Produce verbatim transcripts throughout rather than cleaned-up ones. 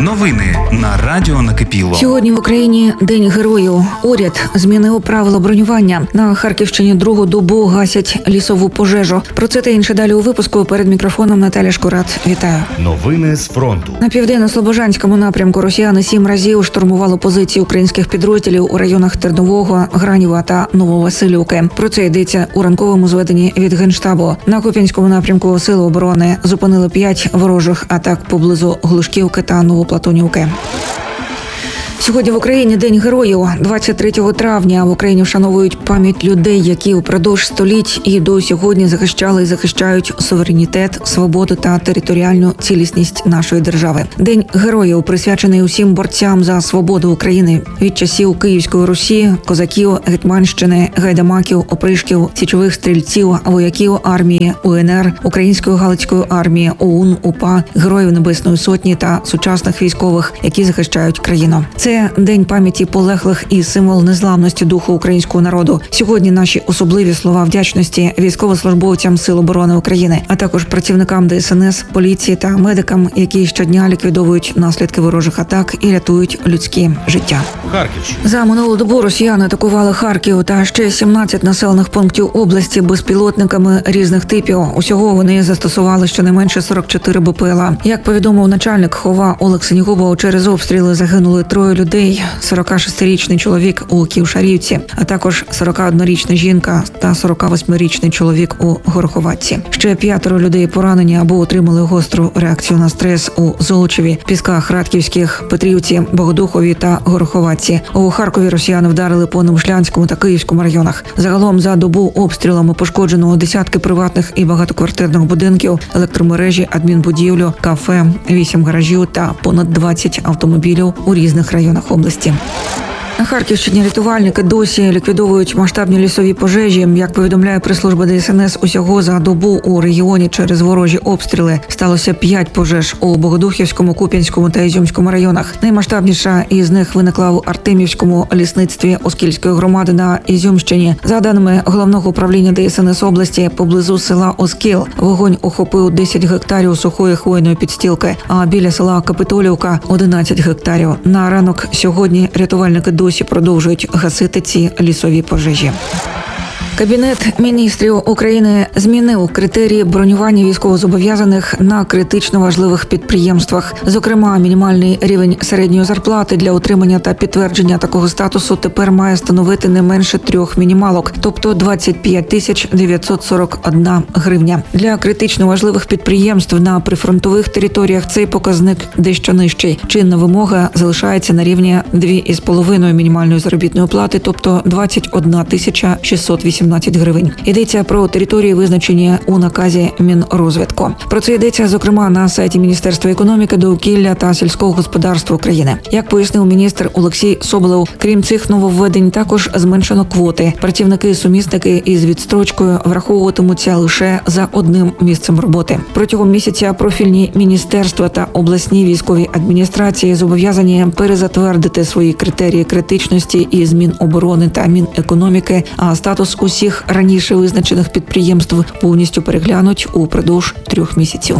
Новини на радіо Накипіло. Сьогодні в Україні День героїв. Уряд змінив правила бронювання. На Харківщині другу добу гасять лісову пожежу. Про це та інше далі у випуску. Перед мікрофоном Наталя Шкурат. Вітаю. Новини з фронту. На південно-слобожанському напрямку росіяни сім разів штурмували позиції українських підрозділів у районах Тернового, Гранєва та Нововасилівки. Про це йдеться у ранковому зведенні від Генштабу. На Куп'янському напрямку Сили оборони зупинили п'ять ворожих атак поблизу Глушківки та Новоплатонівки. Сьогодні в Україні День героїв. двадцять третього травня в Україні вшановують пам'ять людей, які упродовж століть і до сьогодні захищали і захищають суверенітет, свободу та територіальну цілісність нашої держави. День героїв присвячений усім борцям за свободу України від часів Київської Русі, козаків, Гетьманщини, гайдамаків, опришків, січових стрільців, вояків армії УНР, Української Галицької армії, ОУН, УПА, Героїв Небесної Сотні та сучасних військових, які захищають країну. Це День пам'яті полеглих і символ незламності духу українського народу. Сьогодні наші особливі слова вдячності військовослужбовцям Сил оборони України, а також працівникам ДСНС, поліції та медикам, які щодня ліквідовують наслідки ворожих атак і рятують людські життя. Харківщина. За минулу добу росіяни атакували Харків та ще сімнадцять населених пунктів області безпілотниками різних типів. Усього вони застосували щонайменше сорок чотири БПЛА. Як повідомив начальник ХОВА Олег Синігубов, через обстріли загинули троє людей, сорокашестирічний чоловік у Ківшарівці, а також сорокаоднорічна жінка та сорокавосьмирічний чоловік у Гороховатці. Ще п'ятеро людей поранені або отримали гостру реакцію на стрес у Золочеві, Пісках, Радківських, Петрівці, Богодухові та Гороховатці. У Харкові росіяни вдарили по Новошлянському та Київському районах. Загалом за добу обстрілами пошкоджено десятки приватних і багатоквартирних будинків, електромережі, адмінбудівлю, кафе, вісім гаражів та понад двадцять автомобілів у різних районах області. На Харківщині рятувальники досі ліквідовують масштабні лісові пожежі. Як повідомляє прес-служба ДСНС, усього за добу у регіоні через ворожі обстріли сталося п'ять пожеж у Богодухівському, Куп'янському та Ізюмському районах. Наймасштабніша із них виникла в Артемівському лісництві Оскільської громади на Ізюмщині. За даними Головного управління ДСНС області, поблизу села Оскіл вогонь охопив десять гектарів сухої хвойної підстілки, а біля села Капитолівка – одинадцять гектарів. На ранок сьогодні рятувальники досі продовжують гасити ці лісові пожежі. Кабінет міністрів України змінив критерії бронювання військовозобов'язаних на критично важливих підприємствах. Зокрема, мінімальний рівень середньої зарплати для отримання та підтвердження такого статусу тепер має становити не менше трьох мінімалок, тобто двадцять п'ять тисяч дев'ятсот сорок одна гривня. Для критично важливих підприємств на прифронтових територіях цей показник дещо нижчий. Чинна вимога залишається на рівні дві з половиною мінімальної заробітної плати, тобто двадцять одна тисяча шістсот вісімнадцять гривень. Йдеться про території, визначені у наказі Мінрозвитку. Про це йдеться, зокрема, на сайті Міністерства економіки, довкілля та сільського господарства України. Як пояснив міністр Олексій Соболєв, крім цих нововведень, також зменшено квоти. Працівники-сумісники із відстрочкою враховуватимуться лише за одним місцем роботи. Протягом місяця профільні міністерства та обласні військові адміністрації зобов'язані перезатвердити свої критерії критичності із Міноборони та Мінекономіки, а статус усіх раніше визначених підприємств повністю переглянуть упродовж трьох місяців.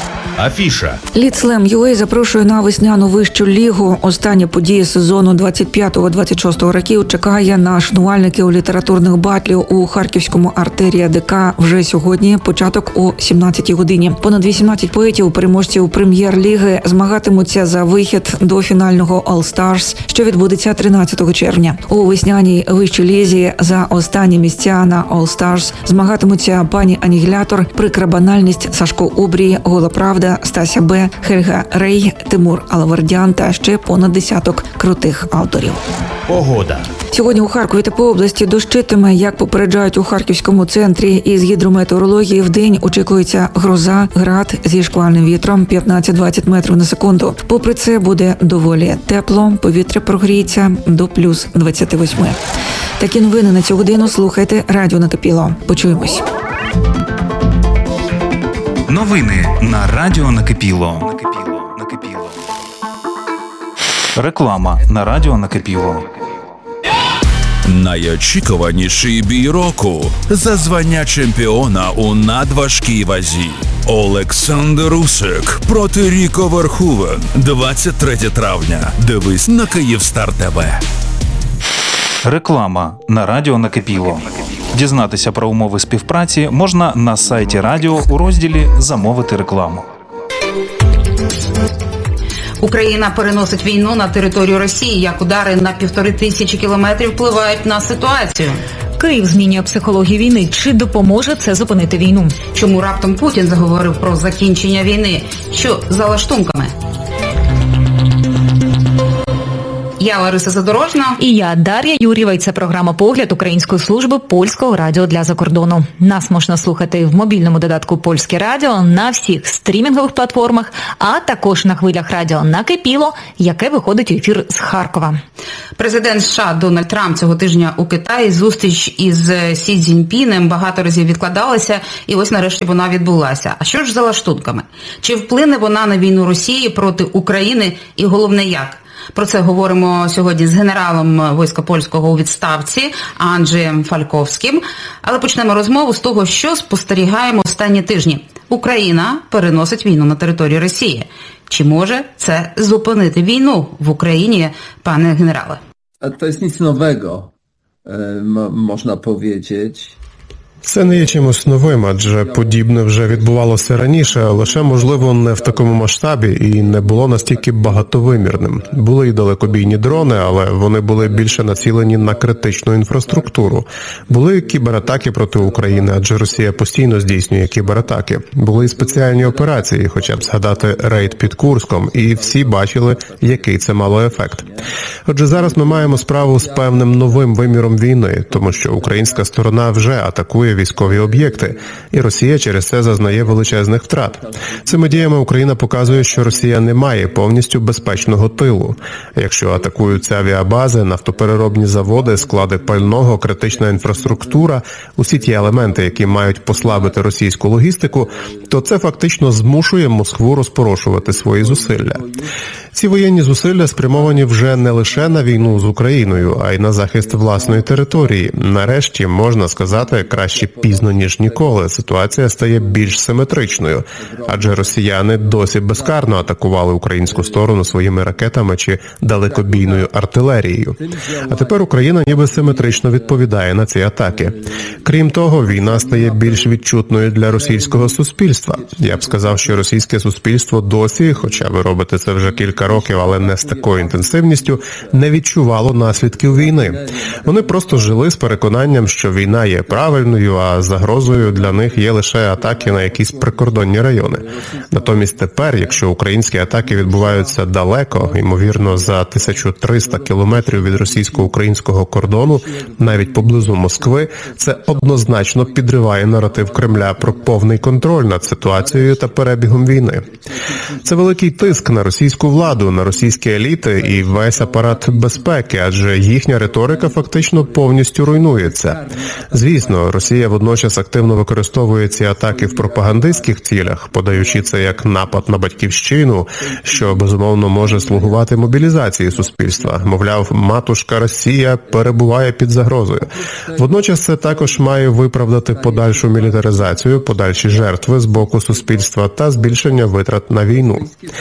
Афіша. Лідслем.ю.а запрошує на весняну вищу лігу. Остання подія сезону двадцять п'ятого - двадцять шостого років чекає на шанувальників літературних батлів у Харківському артерія ДК вже сьогодні, початок о сімнадцятій годині. Понад вісімнадцять поетів, переможців прем'єр-ліги, змагатимуться за вихід до фінального All Stars, що відбудеться тринадцятого червня. У весняній вищій лізі за останні місця на All Stars змагатимуться пані Анігілятор, Прикра банальність, Сашко Обрій, Гола правда, Стася Б, Хельга Рей, Тимур Алавердян та ще понад десяток крутих авторів. Погода. Сьогодні у Харкові та по області дощитиме, як попереджають у Харківському центрі із гідрометеорології, вдень очікується гроза, град зі шквальним вітром п'ятнадцять - двадцять метрів на секунду. Попри це буде доволі тепло, повітря прогріється до плюс двадцяти восьми. Такі новини на цю годину слухайте радіо Накипіло. Почуємось. Новини на радіо Накипіло. Накипіло. Накипіло. Реклама на радіо Накипіло. Найочікуваніший бій року за звання чемпіона у надважкій вазі. Олександр Усик проти Ріко Верховен. двадцять третє травня. Дивись на Київстар ТВ. Реклама на радіо накипіло. Дізнатися про умови співпраці можна на сайті радіо у розділі «Замовити рекламу». Україна переносить війну на територію Росії. Як удари на півтори тисячі кілометрів впливають на ситуацію? Київ змінює психологію війни. Чи допоможе це зупинити війну? Чому раптом Путін заговорив про закінчення війни? Що за лаштунками? Я Лариса Задорожна. І я Дар'я Юрєва. І це програма «Погляд» Української служби Польського радіо для закордону. Нас можна слухати в мобільному додатку «Польське радіо», на всіх стрімінгових платформах, а також на хвилях радіо «Накипіло», яке виходить у ефір з Харкова. Президент США Дональд Трамп цього тижня у Китаї. Зустріч із Сі Цзіньпінем багато разів відкладалася, і ось нарешті вона відбулася. А що ж за лаштунками? Чи вплине вона на війну Росії проти України і головне як? Про це говоримо сьогодні з генералом війська польського у відставці Анджеєм Фальковським. Але почнемо розмову з того, що спостерігаємо останні тижні. Україна переносить війну на територію Росії. Чи може це зупинити війну в Україні, пане генерале? To jest nic nowego, można powiedzieć. Це не є чимось новим, адже подібне вже відбувалося раніше, лише, можливо, не в такому масштабі і не було настільки багатовимірним. Були і далекобійні дрони, але вони були більше націлені на критичну інфраструктуру. Були кібератаки проти України, адже Росія постійно здійснює кібератаки. Були і спеціальні операції, хоча б згадати рейд під Курском, і всі бачили, який це мало ефект. Отже, зараз ми маємо справу з певним новим виміром війни, тому що українська сторона вже атакує військові об'єкти, і Росія через це зазнає величезних втрат. Цими діями Україна показує, що Росія не має повністю безпечного тилу. Якщо атакуються авіабази, нафтопереробні заводи, склади пального, критична інфраструктура, усі ті елементи, які мають послабити російську логістику, то це фактично змушує Москву розпорошувати свої зусилля. Ці воєнні зусилля спрямовані вже не лише на війну з Україною, а й на захист власної території. Нарешті, можна сказати, краще пізно, ніж ніколи, ситуація стає більш симетричною, адже росіяни досі безкарно атакували українську сторону своїми ракетами чи далекобійною артилерією. А тепер Україна ніби симетрично відповідає на ці атаки. Крім того, війна стає більш відчутною для російського суспільства. Я б сказав, що російське суспільство досі, хоча ви робите це вже кілька років, але не з такою інтенсивністю, не відчувало наслідків війни. Вони просто жили з переконанням, що війна є правильною, а загрозою для них є лише атаки на якісь прикордонні райони. Натомість тепер, якщо українські атаки відбуваються далеко, ймовірно, за тисячу триста кілометрів від російсько-українського кордону, навіть поблизу Москви, це однозначно підриває наратив Кремля про повний контроль над ситуацією та перебігом війни. Це великий тиск на російську владу, на російські еліти і весь апарат безпеки, адже їхня риторика фактично повністю руйнується. Звісно, Росія водночас активно використовує ці атаки в пропагандистських цілях, подаючи це як напад на батьківщину, що, безумовно, може слугувати мобілізації суспільства. Мовляв, матушка Росія перебуває під загрозою. Водночас це також має виправдати подальшу мілітаризацію, подальші жертви з боку суспільства та збільшення витрат на війну.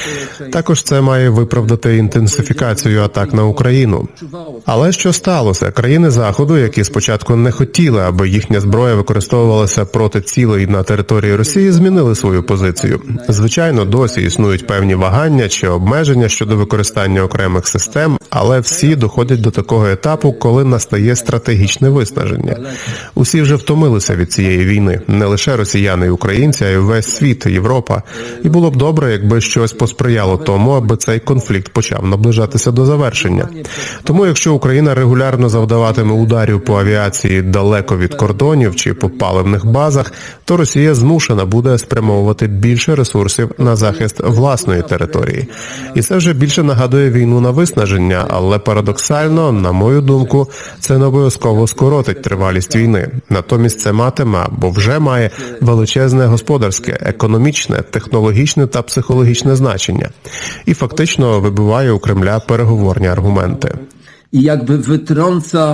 Також це має виправдати інтенсифікацію атак на Україну. Але що сталося? Країни Заходу, які спочатку не хотіли, аби їхня зброя використовувалася проти цілей на території Росії, змінили свою позицію. Звичайно, досі існують певні вагання чи обмеження щодо використання окремих систем, але всі доходять до такого етапу, коли настає стратегічне виснаження. Усі вже втомилися від цієї війни. Не лише росіяни і українці, а й весь світ, Європа. І було б добре, якби щось посприяло тому, аби цей конфлікт почав наближатися до завершення. Тому, якщо Україна регулярно завдаватиме ударів по авіації далеко від кордонів чи по паливних базах, то Росія змушена буде спрямовувати більше ресурсів на захист власної території. І це вже більше нагадує війну на виснаження, але парадоксально, на мою думку, це не обов'язково скоротить тривалість війни. Натомість це матиме, або вже має, величезне господарське, економічне, технологічне та психологічне значення. І фактично вибиває у Кремля переговорні аргументи. I jakby wytrąca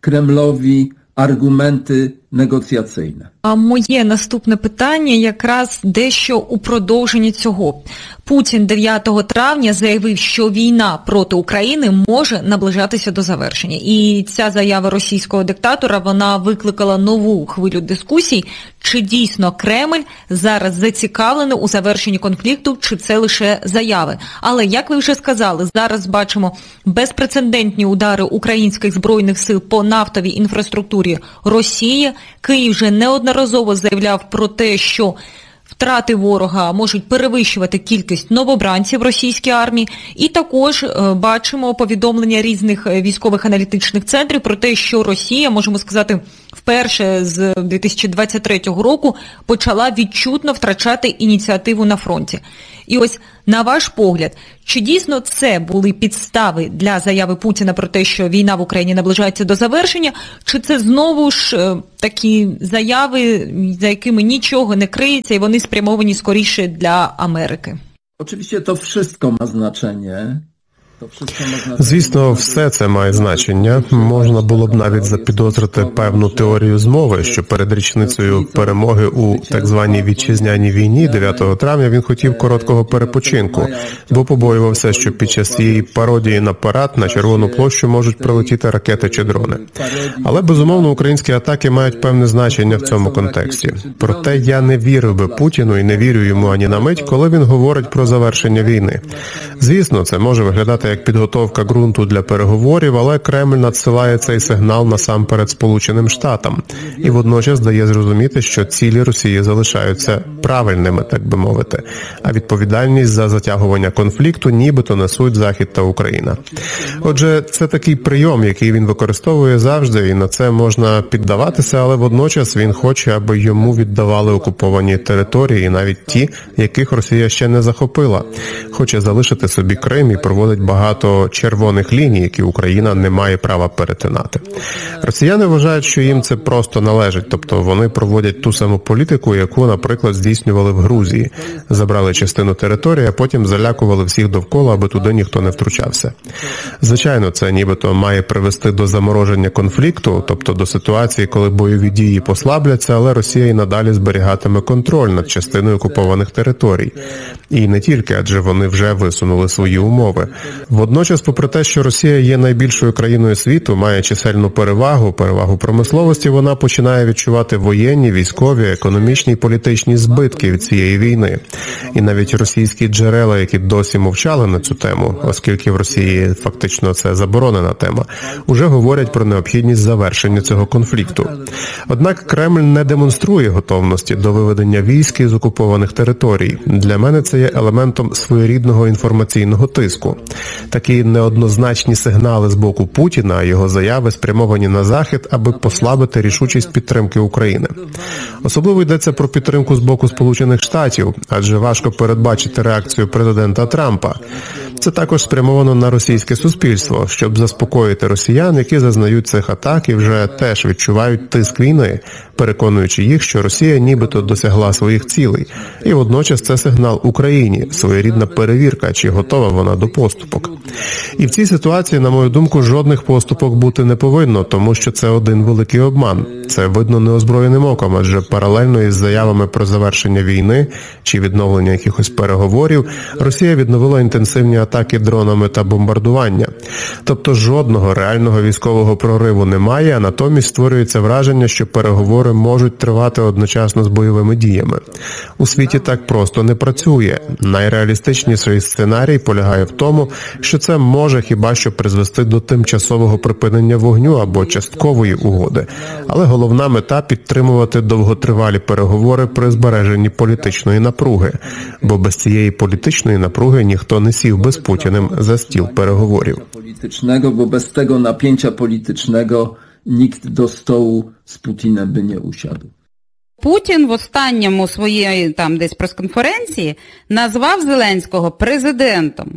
Kremlowi argumenty negocjacyjne. А моє наступне питання якраз дещо у продовженні цього. Путін дев'ятого травня заявив, що війна проти України може наближатися до завершення. І ця заява російського диктатора, вона викликала нову хвилю дискусій. Чи дійсно Кремль зараз зацікавлений у завершенні конфлікту, чи це лише заяви? Але, як ви вже сказали, зараз бачимо безпрецедентні удари українських збройних сил по нафтовій інфраструктурі Росії. Київ вже неодноразово заявляв про те, що втрати ворога можуть перевищувати кількість новобранців російській армії. І також е, бачимо повідомлення різних військових аналітичних центрів про те, що Росія, можемо сказати, вперше з дві тисячі двадцять третього року почала відчутно втрачати ініціативу на фронті. І ось, на ваш погляд, чи дійсно це були підстави для заяви Путіна про те, що війна в Україні наближається до завершення, чи це знову ж е, такі заяви, за якими нічого не криється і вони спрямовані скоріше для Америки? Oczywiście to wszystko ma znaczenie. To wszystko ma znaczenie. Звісно, все це має значення. Можна було б навіть запідозрити певну теорію змови, що перед річницею перемоги у так званій вітчизняній війні дев'ятого травня він хотів короткого перепочинку, бо побоювався, що під час цієї пародії на парад на Червону площу можуть прилетіти ракети чи дрони. Але, безумовно, українські атаки мають певне значення в цьому контексті. Проте я не вірив би Путіну і не вірю йому ані на мить, коли він говорить про завершення війни. Звісно, це може виглядати як підготовка ґрунту для переговорів, але Кремль надсилає цей сигнал насамперед Сполученим Штатам і водночас дає зрозуміти, що цілі Росії залишаються правильними, так би мовити, а відповідальність за затягування конфлікту нібито несуть Захід та Україна. Отже, це такий прийом, який він використовує завжди, і на це можна піддаватися, але водночас він хоче, аби йому віддавали окуповані території, навіть ті, яких Росія ще не захопила. Хоче залишити собі Крим і проводить багато червоних ліній, які Україна не має права перетинати. Росіяни вважають, що їм це просто належить, тобто вони проводять ту саму політику, яку, наприклад, здійснювали в Грузії. Забрали частину території, а потім залякували всіх довкола, аби туди ніхто не втручався. Звичайно, це нібито має привести до замороження конфлікту, тобто до ситуації, коли бойові дії послабляться, але Росія і надалі зберігатиме контроль над частиною окупованих територій. І не тільки, адже вони вже висунули свої умови. Водночас, попри те, що Росія є найбільшою країною світу, має чисельну перевагу, перевагу промисловості, вона починає відчувати воєнні, військові, економічні і політичні збитки від цієї війни. І навіть російські джерела, які досі мовчали на цю тему, оскільки в Росії фактично це заборонена тема, уже говорять про необхідність завершення цього конфлікту. Однак Кремль не демонструє готовності до виведення військ із окупованих територій. Для мене це є елементом своєрідного інформаційного тиску. Такі неоднозначні сигнали з боку Путіна, його заяви спрямовані на Захід, аби послабити рішучість підтримки України. Особливо йдеться про підтримку з боку Сполучених Штатів, адже важко передбачити реакцію президента Трампа. Це також спрямовано на російське суспільство, щоб заспокоїти росіян, які зазнають цих атак і вже теж відчувають тиск війни, переконуючи їх, що Росія нібито досягла своїх цілей. І водночас це сигнал Україні, своєрідна перевірка, чи готова вона до поступок. І в цій ситуації, на мою думку, жодних поступок бути не повинно, тому що це один великий обман. Це видно неозброєним оком, адже паралельно із заявами про завершення війни чи відновлення якихось переговорів, Росія відновила інтенсивні атаки дронами та бомбардування. Тобто жодного реального військового прориву немає, а натомість створюється враження, що переговори можуть тривати одночасно з бойовими діями. У світі так просто не працює. Найреалістичніший сценарій полягає в тому, що це може хіба що призвести до тимчасового припинення вогню або часткової угоди. Але головна мета – підтримувати довготривалі переговори при збереженні політичної напруги. Бо без цієї політичної напруги ніхто не сів би з Путіним за стіл переговорів. Politycznego, bo bez tego napięcia politycznego nikt do stołu z Putinem by nie usiadł. Путін в останньому своєї там десь прес-конференції назвав Зеленського президентом.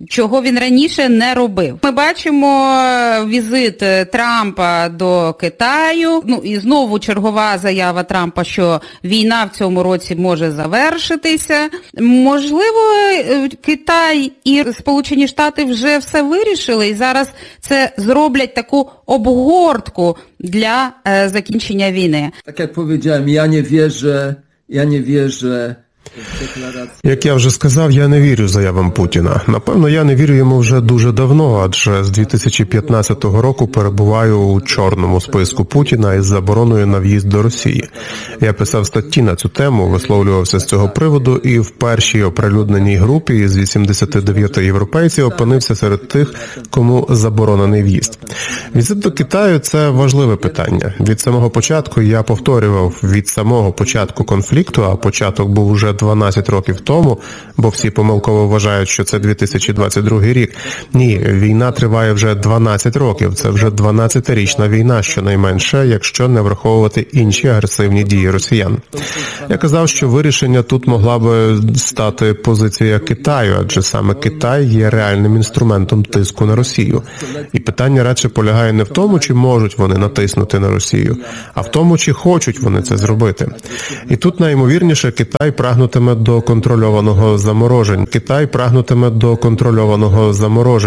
чого він раніше не робив. Ми бачимо візит Трампа до Китаю, ну і знову чергова заява Трампа, що війна в цьому році може завершитися. Можливо, Китай і Сполучені Штати вже все вирішили і зараз це зроблять таку обгортку для е, закінчення війни. Tak jak powiedziałem, ja nie wierzę, ja nie wierzę w deklarację. Як я вже сказав, я не вірю заявам Путіна. Напевно, я не вірю йому вже дуже давно, адже з дві тисячі п'ятнадцятого року перебуваю у чорному списку Путіна із забороною на в'їзд до Росії. Я писав статті на цю тему, висловлювався з цього приводу і в першій оприлюдненій групі із вісімдесят дев'ять європейців опинився серед тих, кому заборонений в'їзд. Візит до Китаю – це важливе питання. Від самого початку я повторював, від самого початку конфлікту, а початок був уже дванадцять років тому, бо всі помилково вважають, що це дві тисячі двадцять другий рік. Ні, війна триває вже дванадцять років. Це вже дванадцятирічна війна, щонайменше, якщо не враховувати інші агресивні дії росіян. Я казав, що вирішення тут могла би стати позиція Китаю, адже саме Китай є реальним інструментом тиску на Росію. І питання радше полягає не в тому, чи можуть вони натиснути на Росію, а в тому, чи хочуть вони це зробити. І тут найімовірніше Китай прагнутиме до контрольованого замороження. Китай прагнутиме до контрольованого замороження.